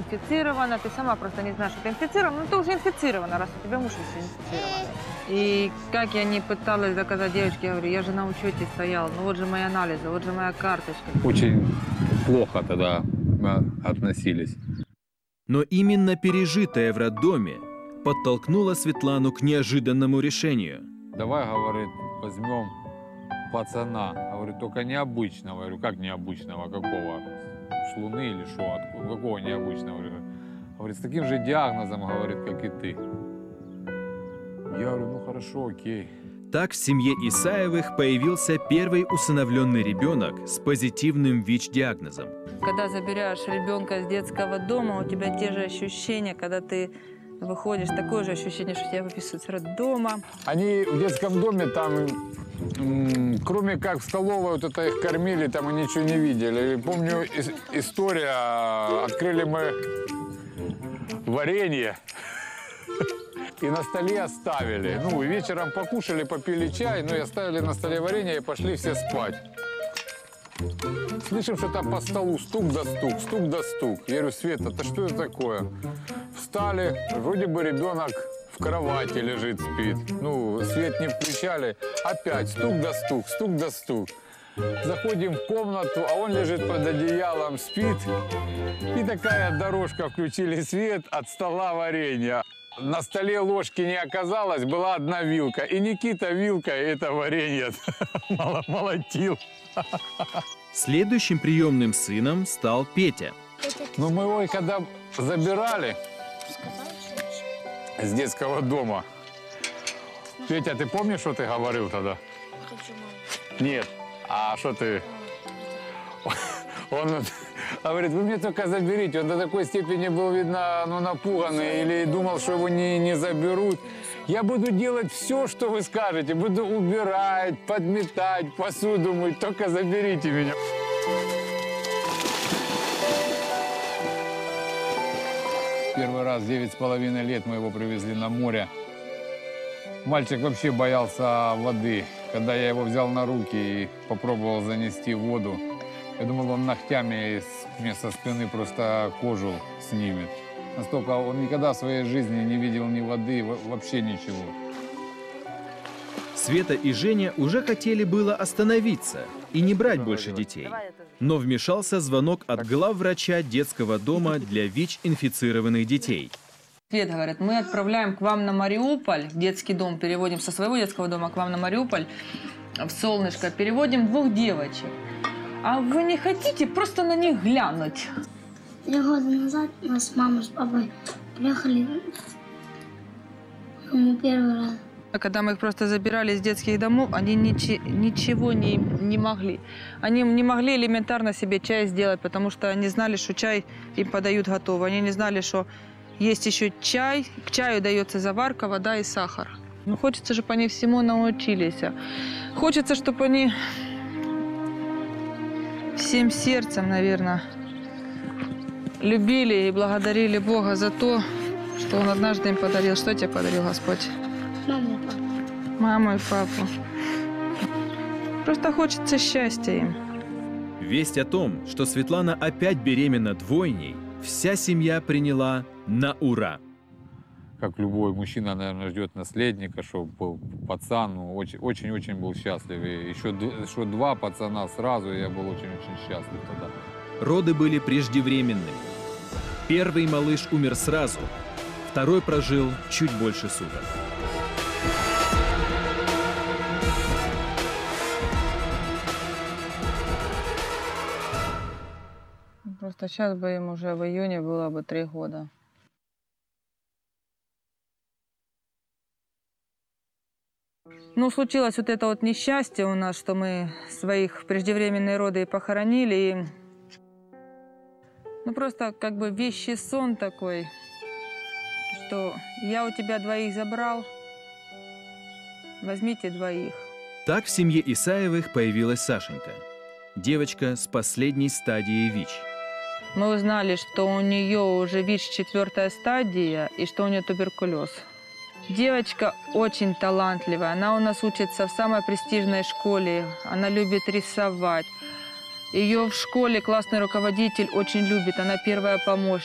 инфицирована, ты сама просто не знаешь, что ты инфицирована, но ты уже инфицирована, раз у тебя муж инфицированный. И как я не пыталась доказать девочке, я говорю, я же на учете стояла, ну вот же мои анализы, вот же моя карточка. Очень плохо тогда относились. Но именно пережитое в роддоме подтолкнуло Светлану к неожиданному решению. Давай, говорит, возьмем пацана. Говорю, только необычного. Я говорю, как необычного? Какого? Шлуны или что? Откуда? Какого необычного? Говорит, с таким же диагнозом, говорит, как и ты. Я говорю, ну хорошо, окей. Так в семье Исаевых появился первый усыновленный ребенок с позитивным ВИЧ-диагнозом. Когда забираешь ребенка из детского дома, у тебя те же ощущения, когда ты выходишь, такое же ощущение, что тебя выписывают с роддома. Они в детском доме там, кроме как в столовой, вот это их кормили, там и ничего не видели. И помню, история, открыли мы варенье и на столе оставили. Ну, вечером покушали, попили чай, ну и оставили на столе варенье и пошли все спать. Слышим, что там по столу стук да стук, стук да стук. Я говорю, Света, это что это такое? Встали, вроде бы ребенок в кровати лежит, спит. Ну, свет не включали. Опять стук да стук, стук да стук. Заходим в комнату, а он лежит под одеялом, спит. И такая дорожка, включили свет, от стола варенья. На столе ложки не оказалось, была одна вилка. И Никита вилкой это варенье молотил. Следующим приемным сыном стал Петя. Но мы его, когда забирали с детского дома, Петя, ты помнишь, что ты говорил тогда? Нет. А что ты? Он говорит, вы меня только заберите. Он до такой степени был, видно, ну, напуганный или думал, что его не заберут. Я буду делать все, что вы скажете. Буду убирать, подметать, посуду мыть. Только заберите меня. Первый раз, 9,5 лет, мы его привезли на море. Мальчик вообще боялся воды. Когда я его взял на руки и попробовал занести в воду, я думал, он ногтями мне со спины просто кожу снимет. Настолько он никогда в своей жизни не видел ни воды, вообще ничего. Света и Женя уже хотели было остановиться и не брать больше детей. Но вмешался звонок от главврача детского дома для ВИЧ-инфицированных детей. Свет говорит, мы отправляем к вам на Мариуполь, в детский дом, переводим со своего детского дома к вам на Мариуполь, в Солнышко, переводим 2 девочек. А вы не хотите просто на них глянуть? 3 года назад нас мама с папой приехали первый раз. Когда мы их просто забирали из детских домов, они ничего не могли. Они не могли элементарно себе чай сделать, потому что они знали, что чай им подают готовый. Они не знали, что есть еще чай, к чаю дается заварка, вода и сахар. Ну, хочется, чтобы они всему научились. Хочется, чтобы они всем сердцем, наверное, любили и благодарили Бога за то, что Он однажды им подарил. Что тебе подарил Господь? Маму и папу. Маму и папу. Просто хочется счастья им. Весть о том, что Светлана опять беременна двойней, вся семья приняла на ура. Как любой мужчина, наверное, ждет наследника, чтобы был пацан. Ну, очень-очень был счастлив. И еще 2 пацана сразу, и я был очень-очень счастлив тогда. Роды были преждевременными. Первый малыш умер сразу, второй прожил чуть больше суток. Просто сейчас бы им уже в июне было бы 3 года. Ну, случилось вот это вот несчастье у нас, что мы своих преждевременные роды и похоронили. И, ну, просто как бы вещий сон такой, что я у тебя 2 забрал, возьмите 2. Так в семье Исаевых появилась Сашенька. Девочка с последней стадией ВИЧ. Мы узнали, что у нее уже ВИЧ 4-я стадия и что у нее туберкулез. Девочка очень талантливая. Она у нас учится в самой престижной школе. Она любит рисовать. Ее в школе классный руководитель очень любит. Она первая помощница.